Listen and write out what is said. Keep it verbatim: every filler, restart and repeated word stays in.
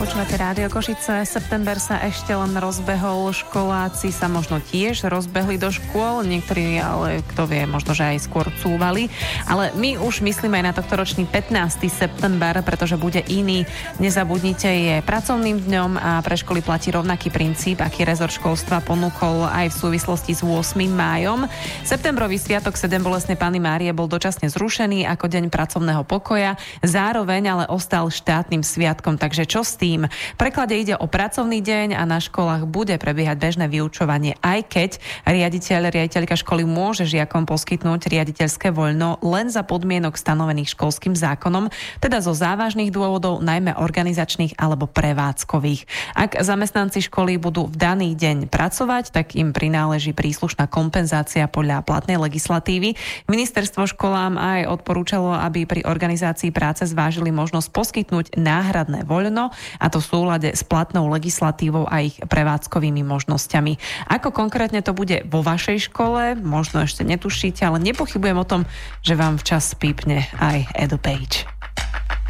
Počúvate Rádio Košice. September sa ešte len rozbehol, školáci sa možno tiež rozbehli do škôl, niektorí, ale kto vie, možno, že aj skôr cúvali. Ale my už myslíme aj na tohto ročný pätnásteho september, pretože bude iný. Nezabudnite, je pracovným dňom a pre školy platí rovnaký princíp, aký rezort školstva ponúkol aj v súvislosti s ôsmym májom. Septembrový sviatok Sedem bolestnej Panny Márie bol dočasne zrušený ako deň pracovného pokoja, zároveň ale ostal štátnym sviatkom, takže čo s tým? V preklade ide o pracovný deň a na školách bude prebiehať bežné vyučovanie, aj keď riaditeľ, riaditeľka školy môže žiakom poskytnúť riaditeľské voľno len za podmienok stanovených školským zákonom, teda zo závažných dôvodov, najmä organizačných alebo prevádzkových. Ak zamestnanci školy budú v daný deň pracovať, tak im prináleží príslušná kompenzácia podľa platnej legislatívy. Ministerstvo školám aj odporúčalo, aby pri organizácii práce zvážili možnosť poskytnúť náhradné voľno, a to v súlade s platnou legislatívou a ich prevádzkovými možnosťami. Ako konkrétne to bude vo vašej škole, možno ešte netušíte, ale nepochybujem o tom, že vám včas pípne aj EduPage.